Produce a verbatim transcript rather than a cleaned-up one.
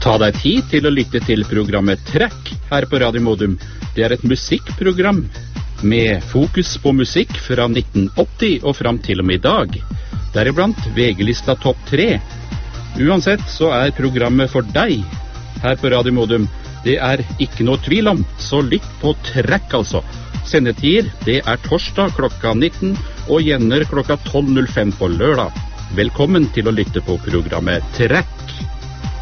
Ta deg tid til å lytte til programmet Track her på Radio Modum. Det er et musikkprogram med fokus på musikk fra nitten åtti og fram til og med i dag. Deriblant V G-lista topp tre. Uansett så er programmet for deg her på Radio Modum. Det er ikke noe tvil om, så lytt på Track altså. Sendetider, det er torsdag klokka nitten og Gjenner klokka tolv null fem på lørdag. Velkommen til å lytte på programmet Track.